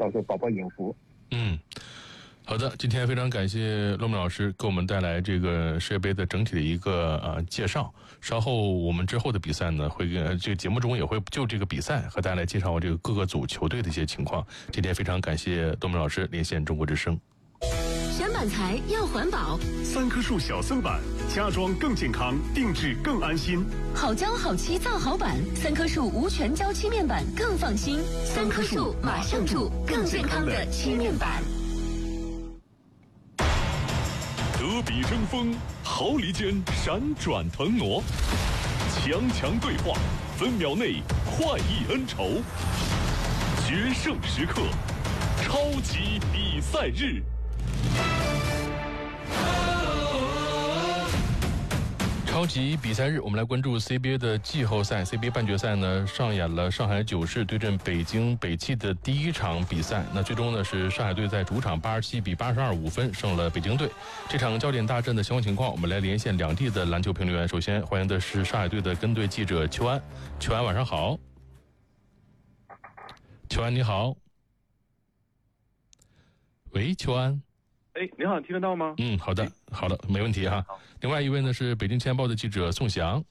到时候宝宝引福。 好的，今天非常感谢骆明老师给我们带来这个世界杯的整体的一个介绍。稍后我们之后的比赛呢，会跟这个节目中也会就这个比赛和大家来介绍这个各个组球队的一些情况。今天非常感谢骆明老师连线中国之声。 选板材要环保 ，3棵树小色板，家装更健康，定制更安心。 好胶好漆造好板，3棵树无醛胶漆面板更放心。3棵树马上住，更健康的漆面板。 德比争锋，毫厘间闪转腾挪，强强对话，分秒内快意恩仇，决胜时刻，超级比赛日。 超级比赛日，我们来关注 CBA 的季后赛。CBA 半决赛呢，上演了上海九市对阵北京北汽的第一场比赛。那最终呢，是上海队在主场87比82，5分胜了北京队。这场焦点大战的相关情况，我们来连线两地的篮球评论员。首先欢迎的是上海队的跟队记者邱安。邱安晚上好。邱安你好。喂，邱安。 你好，听得到吗？ 好的，没问题哈。另外一位呢是北京青年报的记者宋翔。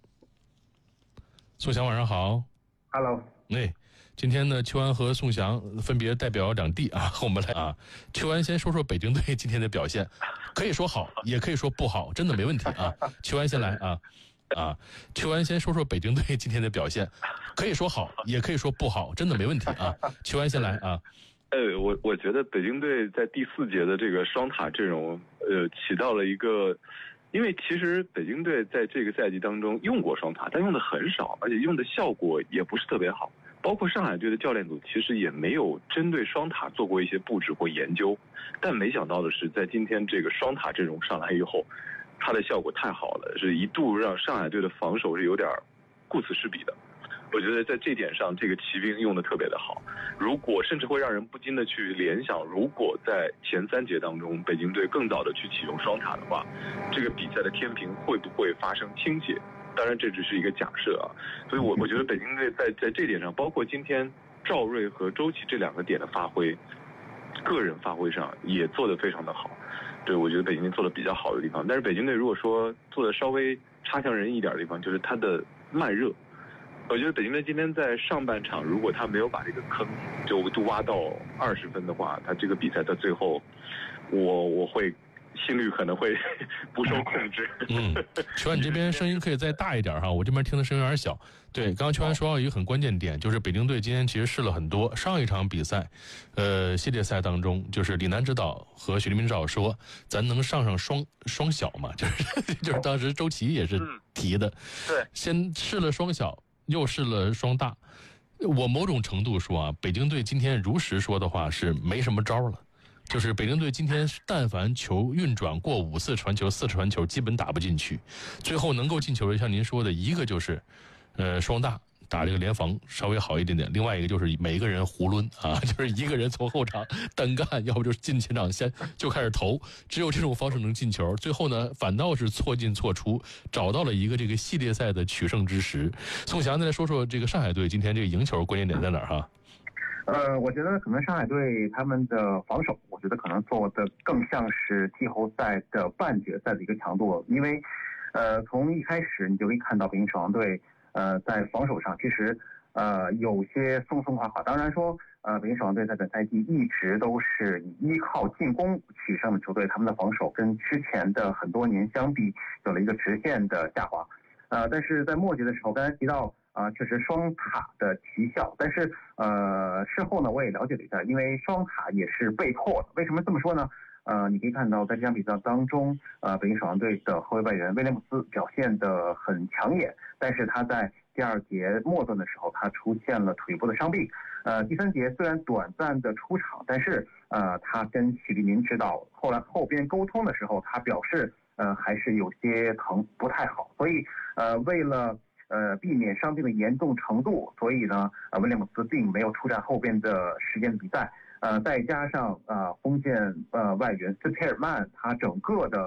宋翔晚上好。 Hello。 今天呢，邱安和宋翔分别代表两地和我们来邱安先说说北京队今天的表现，可以说好，也可以说不好，真的没问题啊。邱安先来邱安先说说北京队今天的表现，可以说好，也可以说不好，真的没问题啊。邱安先来我觉得北京队在第4节的这个双塔阵容，起到了一个，因为其实北京队在这个赛季当中用过双塔，但用的很少，而且用的效果也不是特别好。包括上海队的教练组其实也没有针对双塔做过一些布置或研究，但没想到的是，在今天这个双塔阵容上来以后，它的效果太好了，是一度让上海队的防守是有点顾此失彼的。我觉得在这点上，这个骑兵用的特别的好，如果甚至会让人不禁的去联想，如果在前3节当中，北京队更早的去启用双塔的话，这个比赛的天平会不会发生倾斜？当然这只是一个假设所以我觉得北京队在这点上，包括今天赵睿和周琦这2个点的发挥，个人发挥上也做得非常的好。对，我觉得北京队做的比较好的地方，但是北京队如果说做的稍微差强人意一点的地方，就是他的慢热。我觉得北京队今天在上半场，如果他没有把这个坑就挖到20分的话，他这个比赛到最后，我会心率可能会不受控制。 邱安，你这边声音可以再大一点我这边听的声音有点小。对，刚刚邱安说到一个很关键点，就是北京队今天其实试了很多。上一场比赛，系列赛当中，就是李楠指导和许立明指导说，咱能上双小嘛？就是当时周琦也是提的， 对， 先试了双小。又试了双大，我某种程度说北京队今天如实说的话是没什么招了，就是北京队今天但凡球运转过5次传球、4次传球，基本打不进去。最后能够进球的，像您说的，一个就是双大打这个联防稍微好一点点，另外一个就是每一个人囫抡就是一个人从后场单干，要不就是进前场先就开始投，只有这种方式能进球。最后呢，反倒是错进错出，找到了一个这个系列赛的取胜之时。宋翔再来说说这个上海队今天这个赢球关键点在哪儿我觉得可能上海队他们的防守，我觉得可能做的更像是季后赛的半决赛的一个强度，因为从一开始你就可以看到北京首钢队在防守上其实有些松松垮垮。当然说北京首钢队在本赛季一直都是依靠进攻取胜的球队，他们的防守跟之前的很多年相比有了一个直线的下滑。但是在末节的时候，刚才提到确实双塔的奇效，但是事后呢我也了解了一下，因为双塔也是被迫的。为什么这么说呢？你可以看到在这场比赛当中，北京首钢队的后卫外援威廉姆斯表现得很抢眼，但是他在第2节末段的时候，他出现了腿部的伤病。第3节虽然短暂的出场，但是他跟许立明指导后边沟通的时候，他表示还是有些疼，不太好。所以为了避免伤病的严重程度，所以呢威廉姆斯并没有出战后边的时间的比赛。再加上锋线外援斯佩尔曼他整个的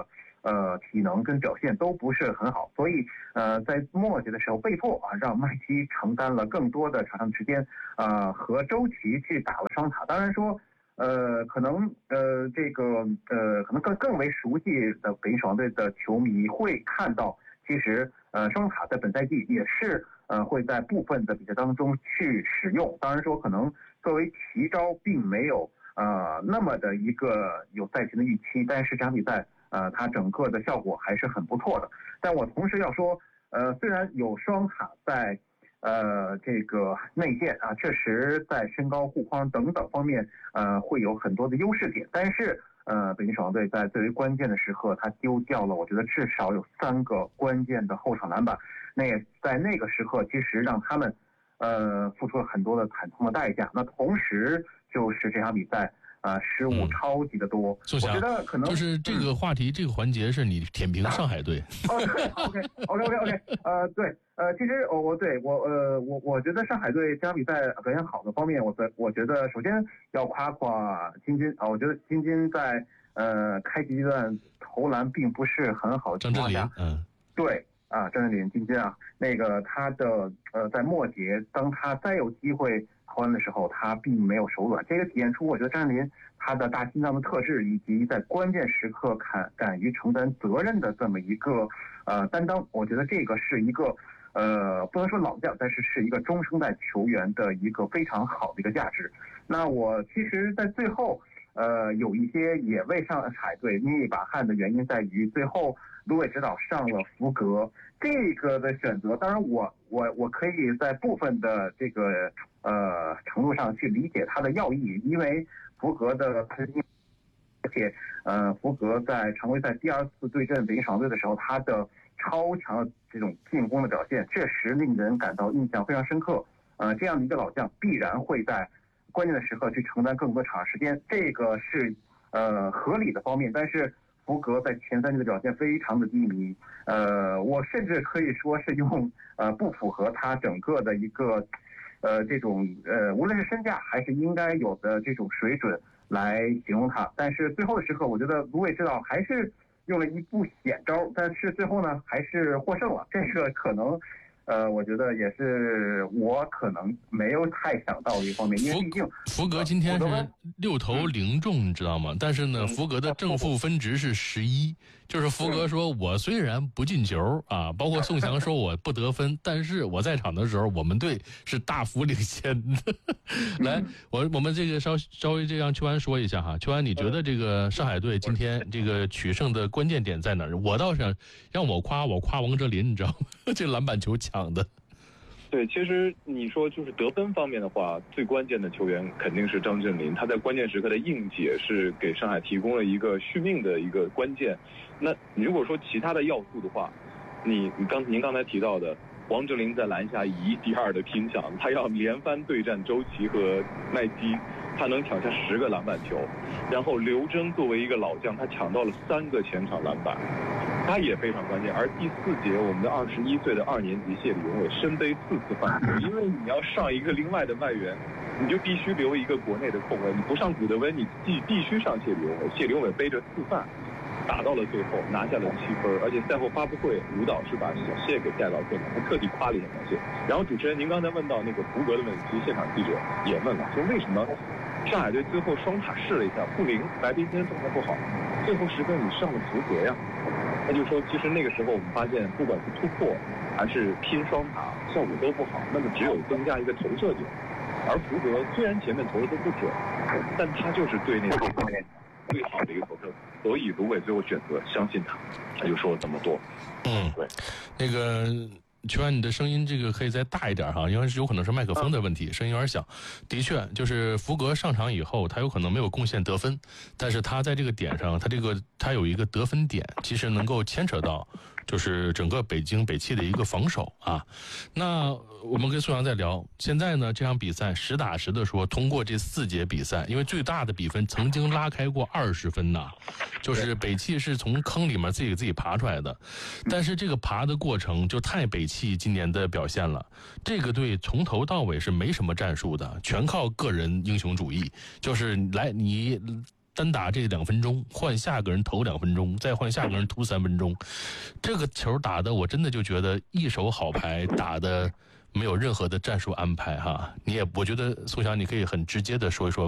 体能跟表现都不是很好，所以在末节的时候被迫让麦基承担了更多的场上时间，和周琦去打了双塔。当然说可能可能更为熟悉的北京首钢队的球迷会看到，其实双塔在本赛季也是会在部分的比赛当中去使用。当然说可能作为奇招并没有那么的一个有赛前的预期，但是这场比赛它整个的效果还是很不错的。但我同时要说，虽然有双塔在这个内线确实在身高、护框等等方面会有很多的优势点，但是北京首钢队在最为关键的时刻，他丢掉了我觉得至少有3个关键的后场篮板，那也在那个时刻其实让他们付出了很多的惨痛的代价。那同时就是这场比赛失误超级的多。 宋翔， 我觉得可能就是这个话题，这个环节是你舔评上海队。 OK，对，其实我觉得上海队这场比赛表现好的方面，我觉得首先要夸夸金军我觉得金军在开局阶段投篮并不是很好的情况下，对张镇麟金军那个他的在末节当他再有机会投篮的时候，他并没有手软，这个体现出我觉得张镇麟他的大心脏的特质，以及在关键时刻敢于承担责任的这么一个担当。我觉得这个是一个不能说老将，但是是一个中生代球员的一个非常好的一个价值。那我其实在最后有一些也为上海队捏一把汗的原因在于，最后卢伟指导上了福格这个的选择。当然我可以在部分的这个程度上去理解他的要义，因为福格的而且福格在常规赛第2次对阵北京首钢队的时候，他的超强的这种进攻的表现确实令人感到印象非常深刻。这样的一个老将必然会在关键的时刻去承担更多场时间，这个是合理的方面。但是福格在前3局的表现非常的低迷，我甚至可以说是用不符合他整个的一个这种无论是身价还是应该有的这种水准来形容他。但是最后的时刻，我觉得卢伟指导还是用了一步险招，但是最后呢还是获胜了。这个可能我觉得也是我可能没有太想到的一方面，因为毕竟福格今天是6投0中，你知道吗？但是呢，福格的正负分值是11，就是福格说我虽然不进球包括宋翔说我不得分，但是我在场的时候我们队是大幅领先的。来，我们这个稍微这样邱安说一下邱安，你觉得这个上海队今天这个取胜的关键点在哪儿？我倒是让我夸王哲林，你知道吗？这篮板球抢的。 对，其实你说就是得分方面的话，最关键的球员肯定是张镇麟，他在关键时刻的硬解是给上海提供了一个续命的一个关键。那你如果说其他的要素的话，您刚才提到的王哲林在篮下以1敌2的拼抢，他要连番对战周琦和麦基，他能抢下10个篮板球。然后刘铮作为一个老将，他抢到了3个前场篮板，他也非常关键。而第4节，我们的21岁的2年级谢李永伟身背4次犯规，因为你要上一个另外的外援，你就必须留一个国内的空位，你不上古德温，你必须上谢李永伟。谢李永伟背着4犯打到了最后，拿下了7分。而且赛后发布会，吴导是把小谢给带到现场，他特地夸了一下小谢。然后主持人您刚才问到那个福格的问题，现场记者也问了，说为什么上海队最后双塔试了一下不灵，白冰今天状态不好，最后时刻你上了福格呀？他就说，其实那个时候我们发现，不管是突破还是拼双塔，效果都不好，那么只有增加一个投射点。而福格虽然前面投的都不准，但他就是对那个方面最好的一个投射，所以卢伟最后选择相信他就说了这么多。对， 那个邱安，你的声音这个可以再大一点因为有可能是麦克风的问题，声音有点小。的确，就是福格上场以后，他有可能没有贡献得分，但是他在这个点上，他有一个得分点，其实能够牵扯到就是整个北汽的一个防守那我们跟宋阳在聊，现在呢这场比赛实打实的说，通过这4节比赛，因为最大的比分曾经拉开过20分就是北汽是从坑里面自己给自己爬出来的，但是这个爬的过程就太北汽今年的表现了。这个队从头到尾是没什么战术的，全靠个人英雄主义，就是来你单打这2分钟，换下个人投2分钟，再换下个人突3分钟，这个球打的我真的就觉得一手好牌打的没有任何的战术安排哈。我觉得宋翔你可以很直接的说一说